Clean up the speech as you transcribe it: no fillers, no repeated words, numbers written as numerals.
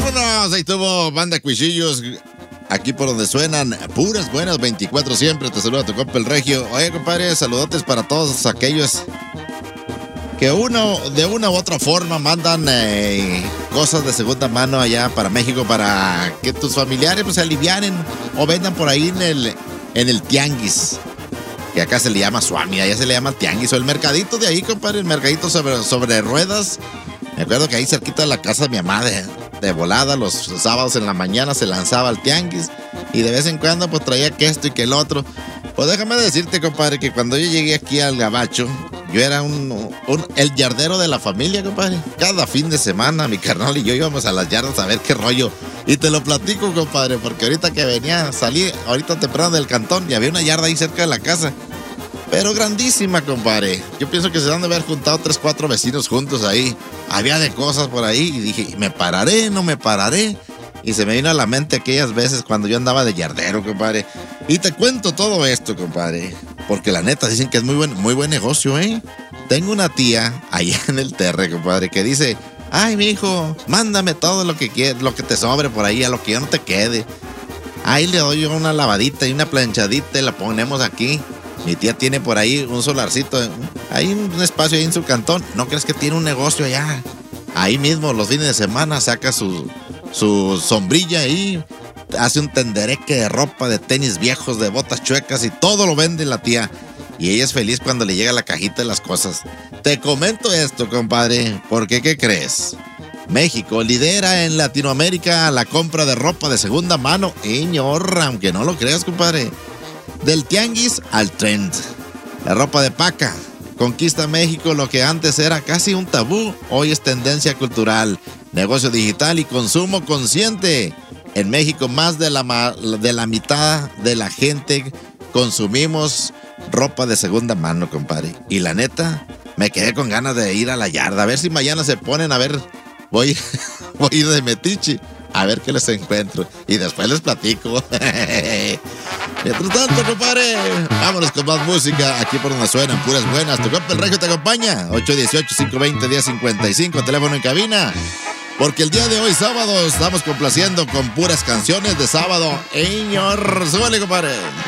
Vámonos, ahí tuvo Banda Cuisillos. Aquí por donde suenan puras buenas 24 siempre. Te saluda tu compa el Regio. Oye, compadre, saludotes para todos aquellos que de una u otra forma mandan cosas de segunda mano allá para México para que tus familiares pues se alivianen o vendan por ahí en el tianguis. Que acá se le llama Suami, allá se le llama tianguis. O el mercadito de ahí, compadre, el mercadito sobre ruedas. Me acuerdo que ahí cerquita de la casa de mi mamá, de volada, los sábados en la mañana se lanzaba al tianguis. Y de vez en cuando pues traía que esto y que el otro. Pues déjame decirte, compadre, que cuando yo llegué aquí al Gabacho, yo era el yardero de la familia, compadre. Cada fin de semana mi carnal y yo íbamos a las yardas a ver qué rollo. Y te lo platico, compadre, porque ahorita que salí ahorita temprano del cantón y había una yarda ahí cerca de la casa. Pero grandísima, compadre. Yo pienso que se han de haber juntado 3, 4 vecinos juntos ahí. Había de cosas por ahí y dije, ¿me pararé? ¿No me pararé? Y se me vino a la mente aquellas veces cuando yo andaba de yardero, compadre. Y te cuento todo esto, compadre, porque la neta dicen que es muy buen negocio, ¿eh? Tengo una tía allá en el Terre, compadre, que dice, ay, mijo, mándame todo lo que quieras, lo que te sobre por ahí, a lo que ya no te quede. Ahí le doy yo una lavadita y una planchadita y la ponemos aquí. Mi tía tiene por ahí un solarcito, hay un espacio ahí en su cantón. ¿No crees que tiene un negocio allá? Ahí mismo, los fines de semana, saca su sombrilla ahí, hace un tendereque de ropa, de tenis viejos, de botas chuecas y todo lo vende la tía. Y ella es feliz cuando le llega la cajita de las cosas. Te comento esto, compadre, porque ¿qué crees? México lidera en Latinoamérica la compra de ropa de segunda mano. Ñorra, aunque no lo creas, compadre. Del tianguis al trend. La ropa de paca conquista México. Lo que antes era casi un tabú, hoy es tendencia cultural, negocio digital y consumo consciente. En México más de la mitad de la gente consumimos ropa de segunda mano, compadre. Y la neta, me quedé con ganas de ir a la yarda. A ver si mañana se ponen a ver. Voy a ir de metiche a ver qué les encuentro. Y después les platico. Mientras tanto, compadre, vámonos con más música. Aquí por donde suenan puras buenas. Tu compa el Regio te acompaña. 818-520-1055, teléfono en cabina. Porque el día de hoy, sábado, estamos complaciendo con puras canciones de sábado. Súbale, compadre.